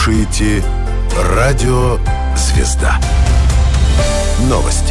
слушаете «Радио Звезда». Новости.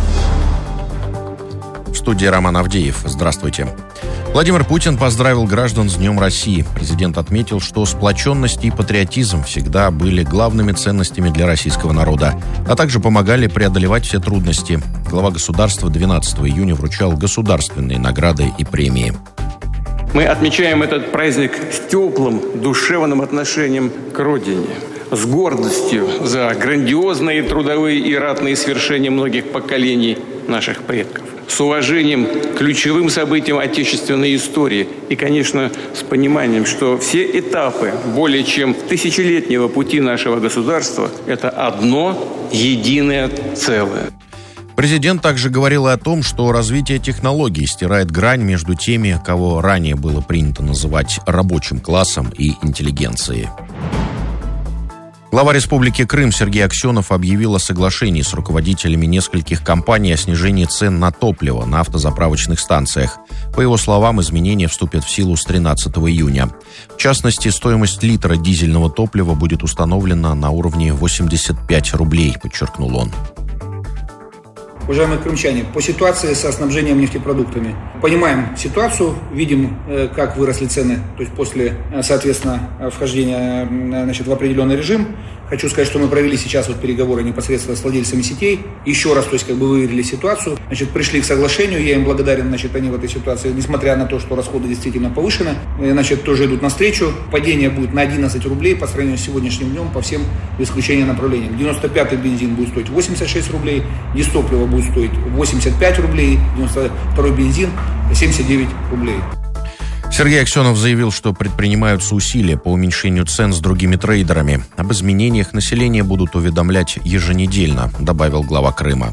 В студии Роман Авдеев. Здравствуйте. Владимир Путин поздравил граждан с Днем России. Президент отметил, что сплоченность и патриотизм всегда были главными ценностями для российского народа, а также помогали преодолевать все трудности. Глава государства 12 июня вручал государственные награды и премии. Мы отмечаем этот праздник с теплым, душевным отношением к Родине, с гордостью за грандиозные трудовые и ратные свершения многих поколений наших предков, с уважением к ключевым событиям отечественной истории и, конечно, с пониманием, что все этапы более чем тысячелетнего пути нашего государства – это одно единое целое. Президент также говорил и о том, что развитие технологий стирает грань между теми, кого ранее было принято называть рабочим классом и интеллигенцией. Глава Республики Крым Сергей Аксенов объявил о соглашении с руководителями нескольких компаний о снижении цен на топливо на автозаправочных станциях. По его словам, изменения вступят в силу с 13 июня. В частности, стоимость литра дизельного топлива будет установлена на уровне 85 рублей, подчеркнул он. Уважаемые крымчане, по ситуации со снабжением нефтепродуктами. Понимаем ситуацию, видим, как выросли цены, то есть после, соответственно, вхождения в определенный режим. Хочу сказать, что мы провели сейчас переговоры непосредственно с владельцами сетей. Еще раз, выявили ситуацию. Пришли к соглашению. Я им благодарен, они в этой ситуации, несмотря на то, что расходы действительно повышены, тоже идут навстречу. Падение будет на 11 рублей по сравнению с сегодняшним днем по всем, без исключения направлениям. 95-й бензин будет стоить 86 рублей, дизтопливо будет стоить 85 рублей, 92-й бензин 79 рублей. Сергей Аксенов заявил, что предпринимаются усилия по уменьшению цен с другими трейдерами. Об изменениях население будут уведомлять еженедельно, добавил глава Крыма.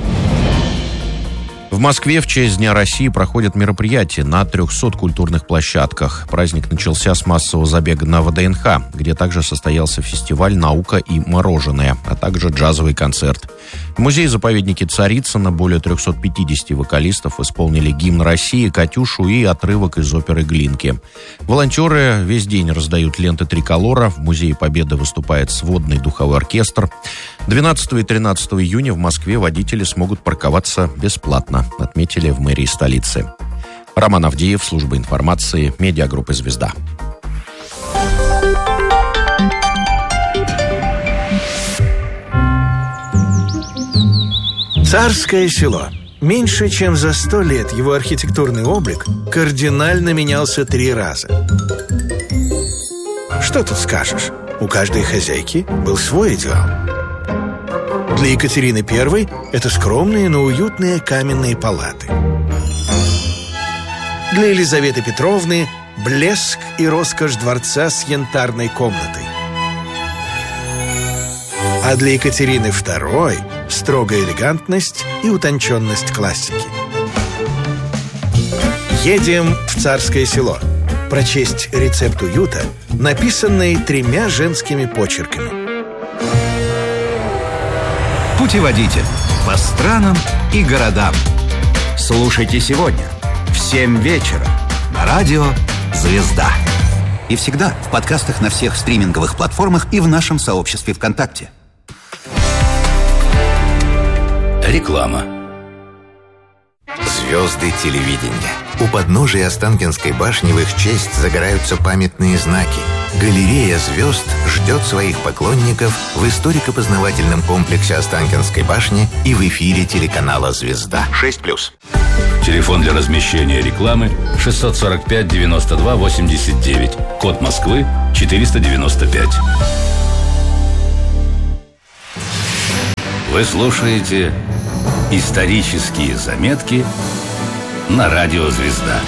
В Москве в честь Дня России проходят мероприятия на 300 культурных площадках. Праздник начался с массового забега на ВДНХ, где также состоялся фестиваль «Наука и мороженое», а также джазовый концерт. В музее-заповеднике Царицына более 350 вокалистов исполнили гимн России, «Катюшу» и отрывок из оперы «Глинки». Волонтеры весь день раздают ленты триколора. В Музее Победы выступает сводный духовой оркестр. 12 и 13 июня в Москве водители смогут парковаться бесплатно, отметили в мэрии столицы. Роман Авдеев, служба информации, медиагруппы «Звезда». Царское село. Меньше чем за 100 лет его архитектурный облик кардинально менялся 3 раза. Что тут скажешь? У каждой хозяйки был свой идеал. Для Екатерины I это скромные, но уютные каменные палаты. Для Елизаветы Петровны блеск и роскошь дворца с янтарной комнатой. А для Екатерины II строгая элегантность и утонченность классики. Едем в Царское село. Прочесть рецепт уюта, написанный 3 женскими почерками. Путеводитель по странам и городам. Слушайте сегодня в 7 вечера на радио «Звезда». И всегда в подкастах на всех стриминговых платформах и в нашем сообществе ВКонтакте. Реклама. Звезды телевидения. У подножия Останкинской башни в их честь загораются памятные знаки. Галерея звезд ждет своих поклонников в историко-познавательном комплексе Останкинской башни и в эфире телеканала «Звезда». 6+. Телефон для размещения рекламы 645 92 89. Код Москвы 495. Вы слушаете исторические заметки на радио «Звезда».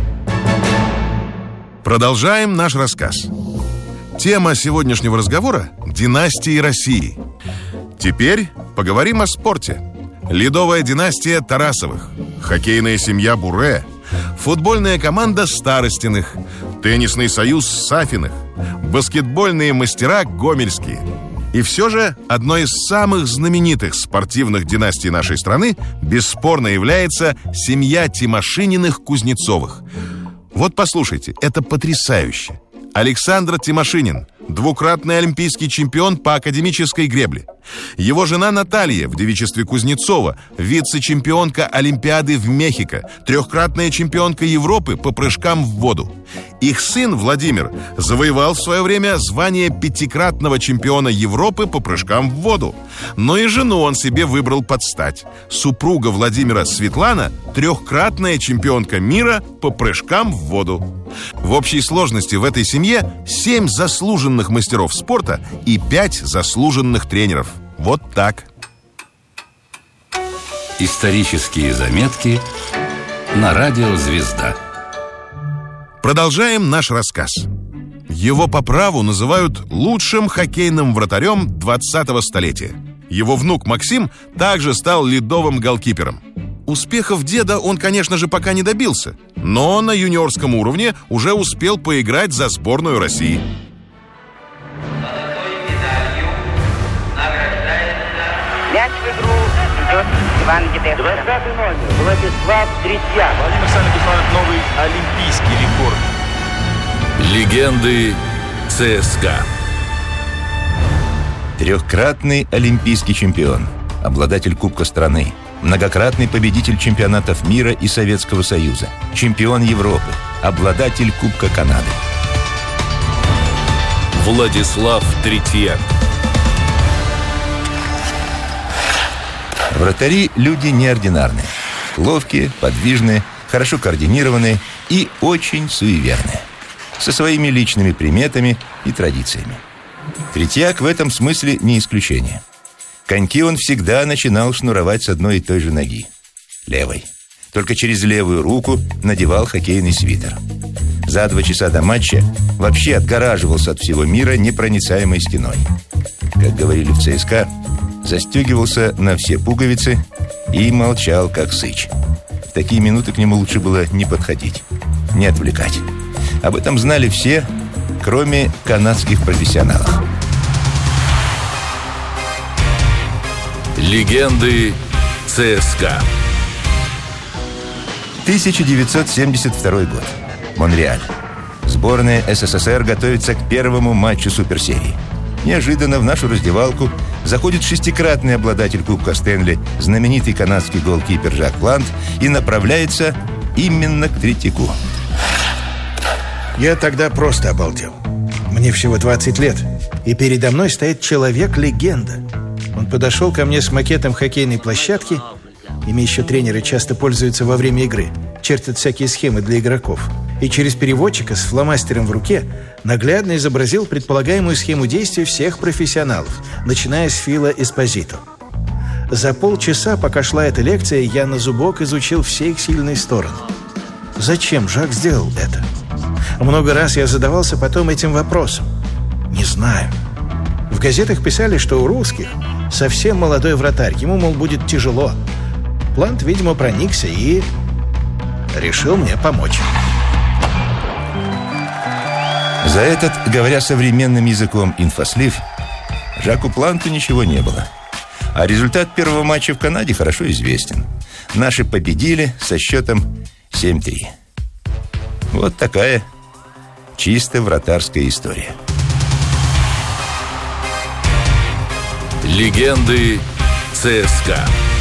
Продолжаем наш рассказ. Тема сегодняшнего разговора – династии России. Теперь поговорим о спорте. Ледовая династия Тарасовых, хоккейная семья Буре, футбольная команда Старостиных, теннисный союз Сафиных, баскетбольные мастера Гомельские. И все же одной из самых знаменитых спортивных династий нашей страны бесспорно является семья Тимошининых-Кузнецовых. Вот послушайте, это потрясающе. Александр Тимошинин, двукратный олимпийский чемпион по академической гребле. Его жена Наталья в девичестве Кузнецова, вице-чемпионка Олимпиады в Мехико, трехкратная чемпионка Европы по прыжкам в воду. Их сын Владимир завоевал в свое время звание пятикратного чемпиона Европы по прыжкам в воду. Но и жену он себе выбрал под стать. Супруга Владимира Светлана – трехкратная чемпионка мира по прыжкам в воду. В общей сложности в этой семье 7 заслуженных мастеров спорта и 5 заслуженных тренеров. Вот так. Исторические заметки на радио «Звезда». Продолжаем наш рассказ. Его по праву называют лучшим хоккейным вратарем 20-го столетия. Его внук Максим также стал ледовым голкипером. Успехов деда он, конечно же, пока не добился, но на юниорском уровне уже успел поиграть за сборную России. Мяч в игру идет Иван Гедешко. 20-й номер Владислав Третьяк. Владимир Александрович установит новый олимпийский рекорд. Легенды ЦСКА. Трехкратный олимпийский чемпион, обладатель Кубка страны, многократный победитель чемпионатов мира и Советского Союза, чемпион Европы, обладатель Кубка Канады. Владислав Третьяк. Вратари – люди неординарные. Ловкие, подвижные, хорошо координированные и очень суеверные. Со своими личными приметами и традициями. Третьяк в этом смысле не исключение. Коньки он всегда начинал шнуровать с одной и той же ноги – левой. Только через левую руку надевал хоккейный свитер. За 2 часа до матча вообще отгораживался от всего мира непроницаемой стеной. Как говорили в ЦСКА, застегивался на все пуговицы и молчал, как сыч. В такие минуты к нему лучше было не подходить, не отвлекать. Об этом знали все, кроме канадских профессионалов. Легенды ЦСКА. 1972 год. Монреаль. Сборная СССР готовится к первому матчу суперсерии. Неожиданно в нашу раздевалку заходит 6-кратный обладатель Кубка Стэнли, знаменитый канадский голкипер Жак Плант, и направляется именно к Третьяку. Я тогда просто обалдел. Мне всего 20 лет, и передо мной стоит человек-легенда. Он подошел ко мне с макетом хоккейной площадки. Ими еще тренеры часто пользуются во время игры. Чертят всякие схемы для игроков. И через переводчика с фломастером в руке наглядно изобразил предполагаемую схему действий всех профессионалов, начиная с Фила Эспозито. За полчаса, пока шла эта лекция, я на зубок изучил все их сильные стороны. Зачем Жак сделал это? Много раз я задавался потом этим вопросом. Не знаю. В газетах писали, что у русских совсем молодой вратарь, ему, мол, будет тяжело. Плант, видимо, проникся и решил мне помочь. За этот, говоря современным языком, инфослив, Жаку Планту ничего не было. А результат первого матча в Канаде хорошо известен. Наши победили со счетом 7-3. Вот такая чисто вратарская история. Легенды ЦСКА.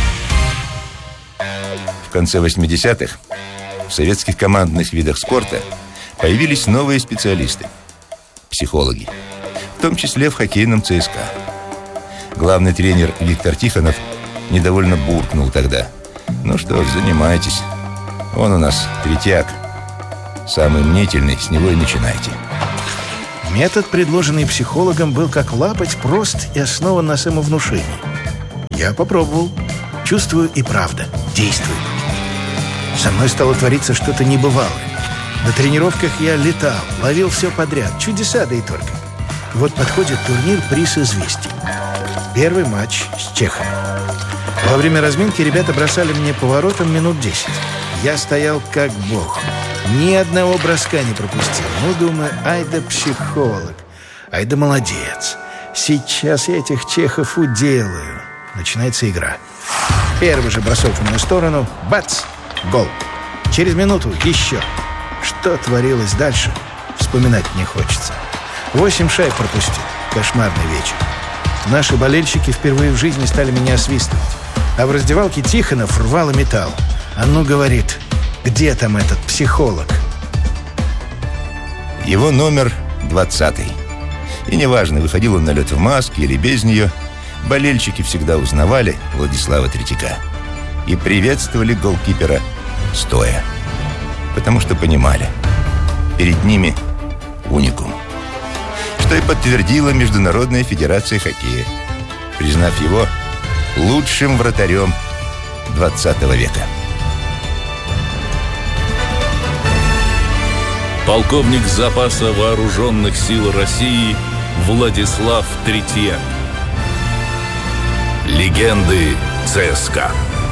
В конце 80-х в советских командных видах спорта появились новые специалисты – психологи, в том числе в хоккейном ЦСКА. Главный тренер Виктор Тихонов недовольно буркнул тогда: «Ну что ж, занимайтесь. Он у нас Третьяк. Самый мнительный, с него и начинайте». Метод, предложенный психологом, был как лапоть, прост и основан на самовнушении. Я попробовал. Чувствую и правда. Действую. Со мной стало твориться что-то небывалое. На тренировках я летал, ловил все подряд. Чудеса, да и только. Вот подходит турнир «Приз известий». Первый матч с чехами. Во время разминки ребята бросали мне поворотом минут 10. Я стоял как бог. Ни одного броска не пропустил. Ну, думаю, ай да психолог. Ай да молодец. Сейчас я этих чехов уделаю. Начинается игра. Первый же бросок в мою сторону. Бац! Гол. Через минуту еще. Что творилось дальше, вспоминать не хочется. 8 шайб пропустил. Кошмарный вечер. Наши болельщики впервые в жизни стали меня освистывать. А в раздевалке Тихонов рвал и металл. А ну, говорит, где там этот психолог? Его номер 20-й. И неважно, выходил он на лед в маске или без нее, болельщики всегда узнавали Владислава Третьяка и приветствовали голкипера стоя. Потому что понимали, перед ними уникум. Что и подтвердила Международная федерация хоккея, признав его лучшим вратарем 20 века. Полковник запаса вооруженных сил России Владислав Третьяк. Легенды ЦСКА.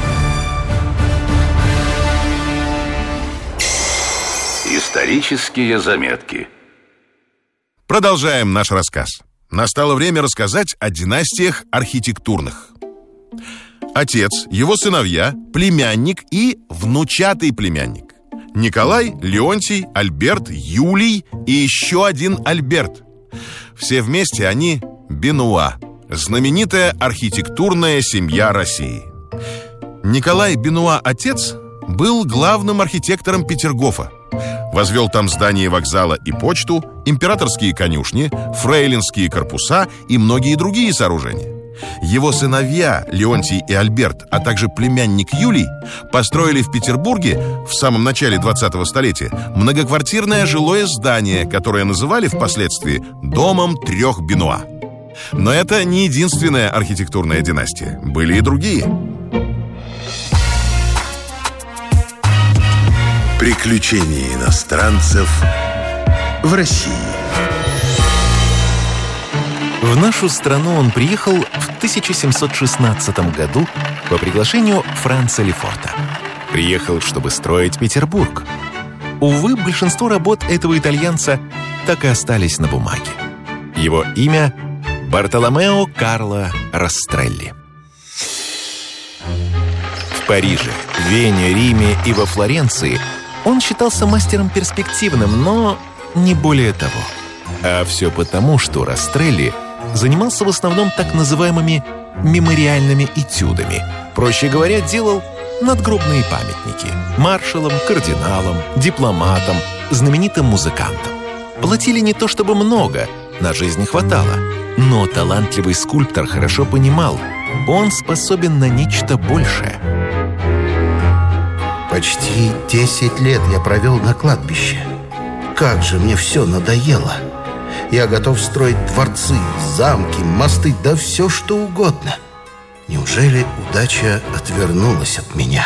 Исторические заметки. Продолжаем наш рассказ. Настало время рассказать о династиях архитектурных. Отец, его сыновья, племянник и внучатый племянник. Николай, Леонтий, Альберт, Юлий и еще один Альберт. Все вместе они Бенуа, знаменитая архитектурная семья России. Николай Бенуа, отец, был главным архитектором Петергофа. Возвел там здание вокзала и почту, императорские конюшни, фрейлинские корпуса и многие другие сооружения. Его сыновья Леонтий и Альберт, а также племянник Юлий, построили в Петербурге в самом начале 20-го столетия многоквартирное жилое здание, которое называли впоследствии «Домом трех Бенуа». Но это не единственная архитектурная династия. Были и другие. Приключения иностранцев в России. В нашу страну он приехал в 1716 году по приглашению Франца Лефорта. Приехал, чтобы строить Петербург. Увы, большинство работ этого итальянца так и остались на бумаге. Его имя – Бартоломео Карло Растрелли. В Париже, Вене, Риме и во Флоренции он считался мастером перспективным, но не более того. А все потому, что Растрелли занимался в основном так называемыми мемориальными этюдами. Проще говоря, делал надгробные памятники маршалам, кардиналам, дипломатам, знаменитым музыкантам. Платили не то чтобы много, на жизнь хватало. Но талантливый скульптор хорошо понимал, он способен на нечто большее. Почти 10 лет я провел на кладбище. Как же мне все надоело. Я готов строить дворцы, замки, мосты, да все что угодно. Неужели удача отвернулась от меня?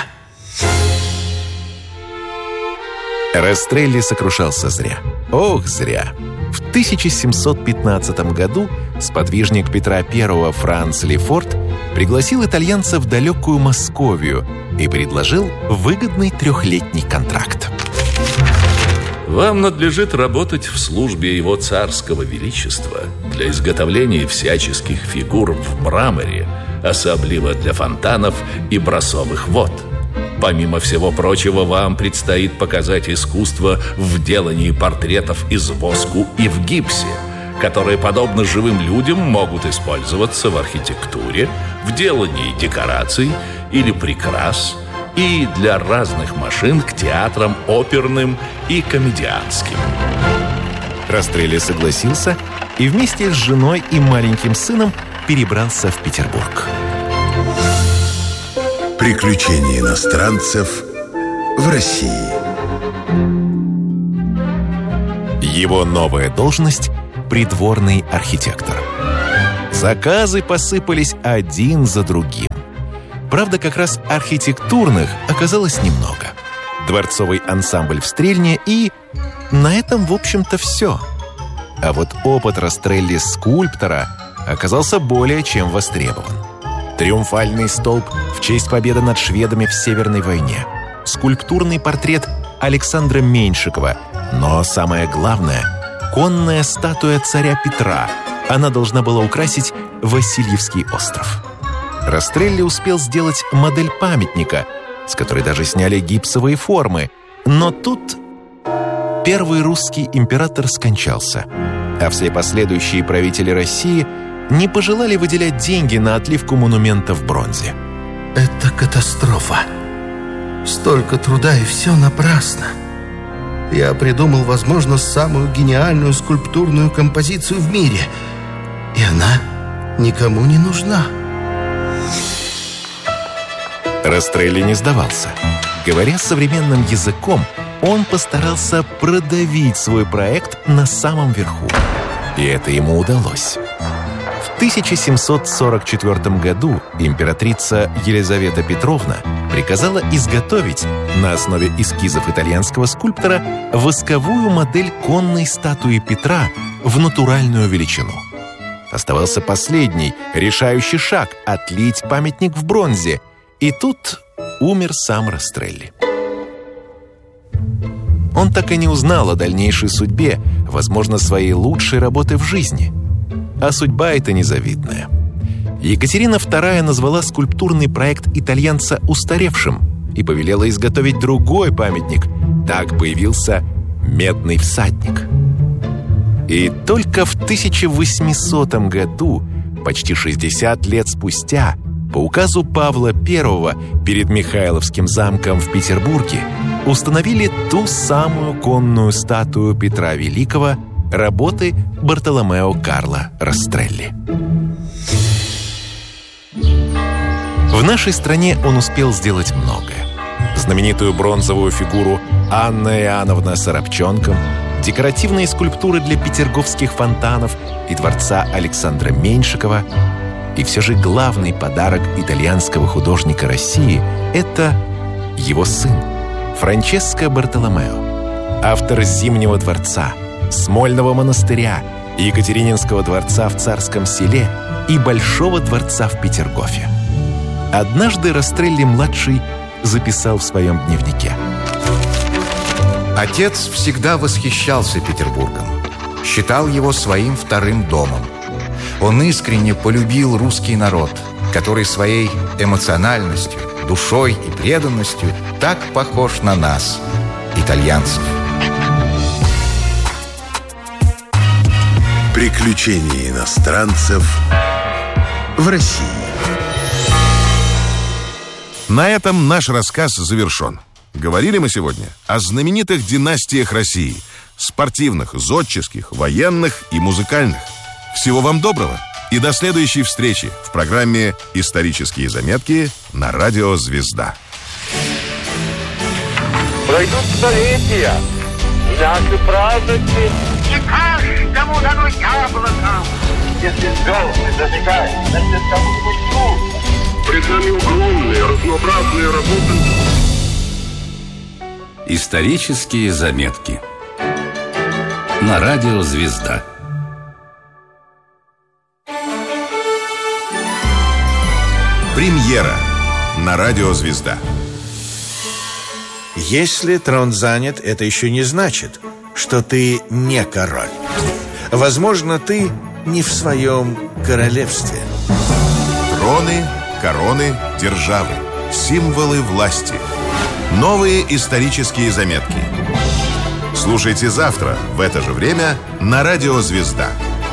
Растрелли сокрушался зря. Ох, зря. В 1715 году сподвижник Петра I Франц Лефорт пригласил итальянца в далекую Московию и предложил выгодный 3-летний контракт. Вам надлежит работать в службе его царского величества для изготовления всяческих фигур в мраморе, особливо для фонтанов и бросовых вод. Помимо всего прочего, вам предстоит показать искусство в делании портретов из воску и в гипсе, которые, подобно живым людям, могут использоваться в архитектуре, в делании декораций или прикрас, и для разных машин к театрам оперным и комедианским. Растрелли согласился и вместе с женой и маленьким сыном перебрался в Петербург. Приключения иностранцев в России. Его новая должность – придворный архитектор. Заказы посыпались один за другим. Правда, как раз архитектурных оказалось немного. Дворцовый ансамбль в Стрельне и... на этом, в общем-то, все. А вот опыт Растрелли скульптора оказался более чем востребован. Триумфальный столб в честь победы над шведами в Северной войне, скульптурный портрет Александра Меньшикова, но самое главное – конная статуя царя Петра. Она должна была украсить Васильевский остров. Растрелли успел сделать модель памятника, с которой даже сняли гипсовые формы. Но тут первый русский император скончался, а все последующие правители России не пожелали выделять деньги на отливку монумента в бронзе. Это катастрофа. Столько труда, и все напрасно. Я придумал, возможно, самую гениальную скульптурную композицию в мире. И она никому не нужна. Растрелли не сдавался. Говоря современным языком, он постарался продавить свой проект на самом верху. И это ему удалось. В 1744 году императрица Елизавета Петровна приказала изготовить на основе эскизов итальянского скульптора восковую модель конной статуи Петра в натуральную величину. Оставался последний, решающий шаг – отлить памятник в бронзе. И тут умер сам Растрелли. Он так и не узнал о дальнейшей судьбе, возможно, своей лучшей работы в жизни. А судьба эта незавидная. Екатерина II назвала скульптурный проект итальянца устаревшим и повелела изготовить другой памятник. Так появился «Медный всадник». И только в 1800 году, почти 60 лет спустя, по указу Павла I перед Михайловским замком в Петербурге установили ту самую конную статую Петра Великого работы Бартоломео Карло Растрелли. В нашей стране он успел сделать многое. Знаменитую бронзовую фигуру Анна Иоанновна с арабчонком, декоративные скульптуры для петерговских фонтанов и дворца Александра Меньшикова. И все же главный подарок итальянского художника России – это его сын Франческо Бартоломео, автор «Зимнего дворца», «Смольного монастыря», Екатерининского дворца в Царском Селе и Большого дворца в Петергофе. Однажды Растрелли-младший записал в своем дневнике: «Отец всегда восхищался Петербургом, считал его своим вторым домом. Он искренне полюбил русский народ, который своей эмоциональностью, душой и преданностью так похож на нас, итальянцев». Приключения иностранцев в России. На этом наш рассказ завершен. Говорили мы сегодня о знаменитых династиях России: спортивных, зодческих, военных и музыкальных. Всего вам доброго и до следующей встречи в программе «Исторические заметки» на радио «Звезда». Пройдут столетия, и наши праздники не каждому дано яблоко. Если звезды зажигают, значит, кому-нибудь трудно. Пред нами огромные, разнообразные работы. Исторические заметки на радио «Звезда». Премьера на радио «Звезда». Если трон занят, это еще не значит, что ты не король. Возможно, ты не в своем королевстве. Троны, короны, державы, символы власти. Новые исторические заметки. Слушайте завтра в это же время на радио «Звезда».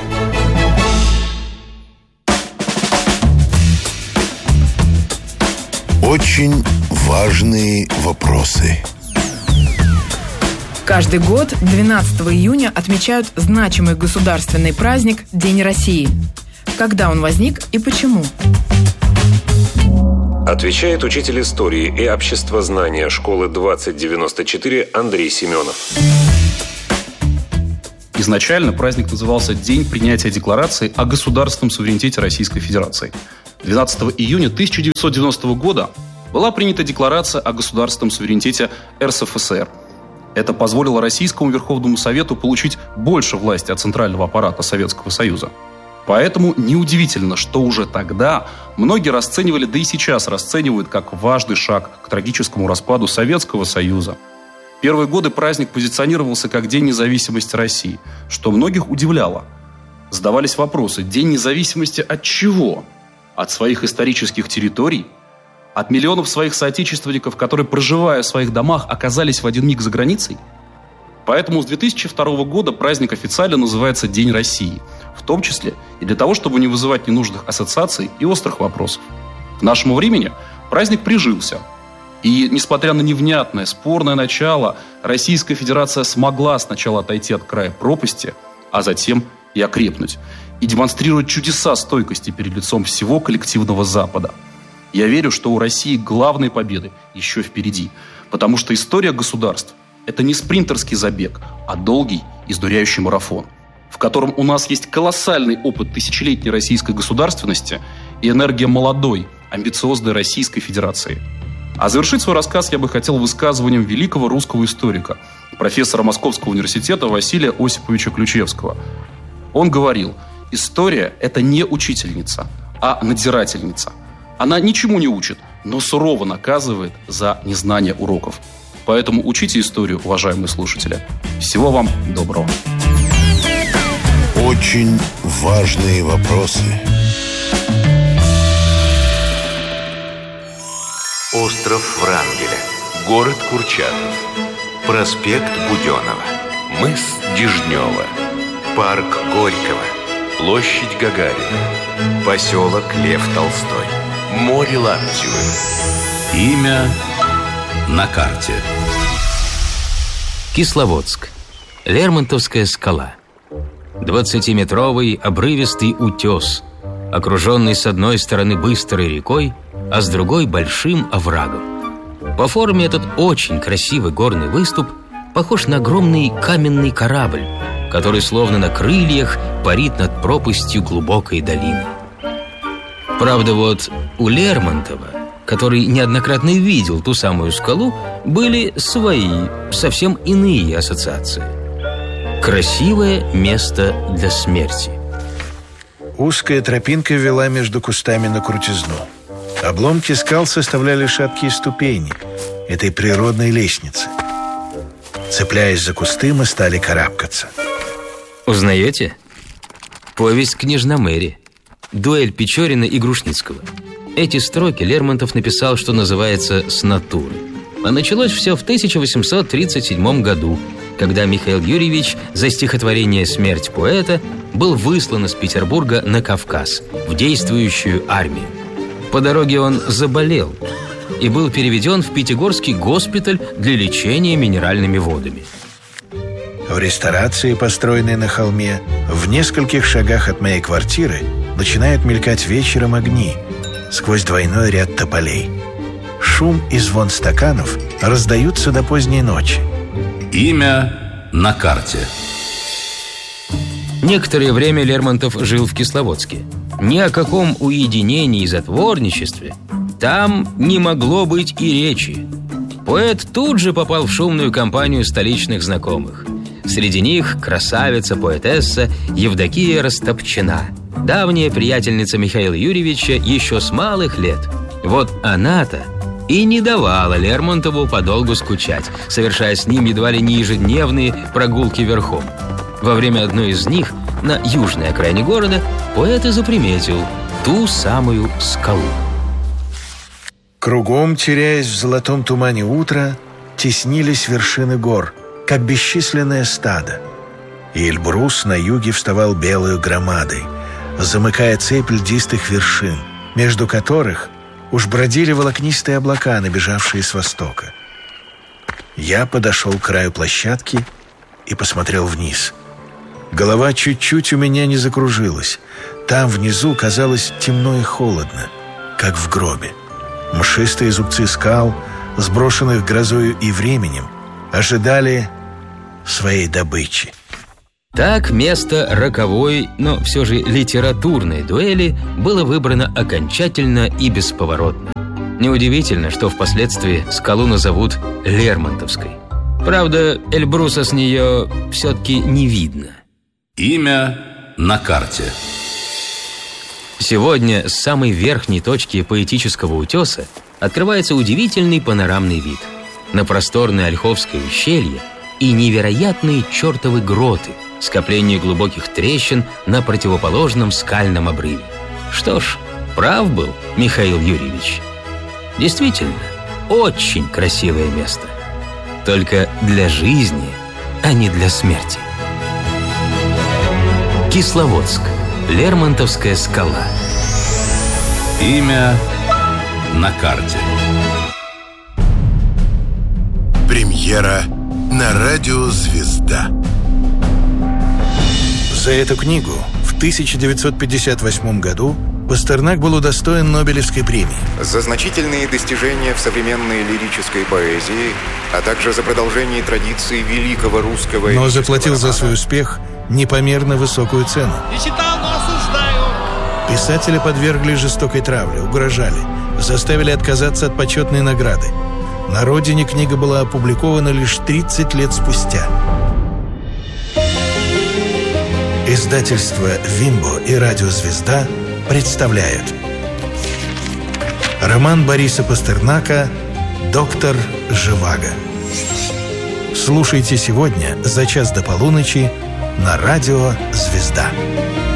Очень важные вопросы. Каждый год 12 июня отмечают значимый государственный праздник День России. Когда он возник и почему? Отвечает учитель истории и обществознания школы 2094 Андрей Семенов. Изначально праздник назывался День принятия декларации о государственном суверенитете Российской Федерации. 12 июня 1990 года была принята декларация о государственном суверенитете РСФСР. Это позволило Российскому Верховному Совету получить больше власти от центрального аппарата Советского Союза. Поэтому неудивительно, что уже тогда многие расценивали, да и сейчас расценивают, как важный шаг к трагическому распаду Советского Союза. В первые годы праздник позиционировался как День независимости России, что многих удивляло. Задавались вопросы: День независимости от чего? От своих исторических территорий? От миллионов своих соотечественников, которые, проживая в своих домах, оказались в один миг за границей? Поэтому с 2002 года праздник официально называется День России, в том числе и для того, чтобы не вызывать ненужных ассоциаций и острых вопросов. К нашему времени праздник прижился. И, несмотря на невнятное, спорное начало, Российская Федерация смогла сначала отойти от края пропасти, а затем и окрепнуть, и демонстрировать чудеса стойкости перед лицом всего коллективного Запада. Я верю, что у России главные победы еще впереди, потому что история государств – это не спринтерский забег, а долгий, изнуряющий марафон, в котором у нас есть колоссальный опыт тысячелетней российской государственности и энергия молодой, амбициозной Российской Федерации. А завершить свой рассказ я бы хотел высказыванием великого русского историка, профессора Московского университета Василия Осиповича Ключевского. Он говорил: история – это не учительница, а надзирательница. Она ничему не учит, но сурово наказывает за незнание уроков. Поэтому учите историю, уважаемые слушатели. Всего вам доброго. Очень важные вопросы. Остров Врангеля. Город Курчатов. Проспект Буденова. Мыс Дежнева. Парк Горького. Площадь Гагарина. Поселок Лев Толстой. Море Лаптевы. Имя на карте. Кисловодск. Лермонтовская скала. 20-метровый обрывистый утес, окруженный с одной стороны быстрой рекой, а с другой большим оврагом. По форме этот очень красивый горный выступ похож на огромный каменный корабль, который словно на крыльях парит над пропастью глубокой долины. Правда, вот у Лермонтова, который неоднократно видел ту самую скалу, были свои, совсем иные ассоциации. Красивое место для смерти. Узкая тропинка вела между кустами на крутизну. Обломки скал составляли шаткие ступени этой природной лестницы. Цепляясь за кусты, мы стали карабкаться. Узнаете? Повесть «Княжна Мэри». Дуэль Печорина и Грушницкого. Эти строки Лермонтов написал, что называется, с натуры. А началось все в 1837 году, когда Михаил Юрьевич за стихотворение «Смерть поэта» был выслан из Петербурга на Кавказ, в действующую армию. По дороге он заболел и был переведен в Пятигорский госпиталь для лечения минеральными водами. В ресторации, построенной на холме, в нескольких шагах от моей квартиры начинают мелькать вечером огни сквозь двойной ряд тополей. Шум и звон стаканов раздаются до поздней ночи. Имя на карте. Некоторое время Лермонтов жил в Кисловодске. Ни о каком уединении и затворничестве там не могло быть и речи. Поэт тут же попал в шумную компанию столичных знакомых. Среди них красавица-поэтесса Евдокия Растопчина, давняя приятельница Михаила Юрьевича еще с малых лет. Вот она-то и не давала Лермонтову подолгу скучать, совершая с ним едва ли не ежедневные прогулки верхом. Во время одной из них, на южной окраине города, поэт и заприметил ту самую скалу. Кругом, теряясь в золотом тумане утра, теснились вершины гор, как бесчисленное стадо. И Эльбрус на юге вставал белою громадой, замыкая цепь льдистых вершин, между которых уж бродили волокнистые облака, набежавшие с востока. Я подошел к краю площадки и посмотрел вниз. Голова чуть-чуть у меня не закружилась. Там внизу казалось темно и холодно, как в гробе. Мшистые зубцы скал, сброшенных грозою и временем, ожидали своей добычи. Так место роковой, но все же литературной дуэли было выбрано окончательно и бесповоротно. Неудивительно, что впоследствии скалу назовут Лермонтовской. Правда, Эльбруса с нее все-таки не видно. Имя на карте. Сегодня с самой верхней точки поэтического утеса открывается удивительный панорамный вид на просторное Ольховское ущелье и невероятные чертовы гроты, скопление глубоких трещин на противоположном скальном обрыве. Что ж, прав был Михаил Юрьевич. Действительно, очень красивое место. Только для жизни а не для смерти. Кисловодск. Лермонтовская скала. Имя на карте. Премьера на радио «Звезда». За эту книгу в 1958 году Пастернак был удостоен Нобелевской премии. За значительные достижения в современной лирической поэзии, а также за продолжение традиции великого русского... Но заплатил за свой успех непомерно высокую цену. Не читал, но осуждаю. Писателя подвергли жестокой травле, угрожали, заставили отказаться от почетной награды. На родине книга была опубликована лишь 30 лет спустя. Издательство «Вимбо» и радио «Звезда» представляют роман Бориса Пастернака «Доктор Живаго». Слушайте сегодня за час до полуночи на радио «Звезда».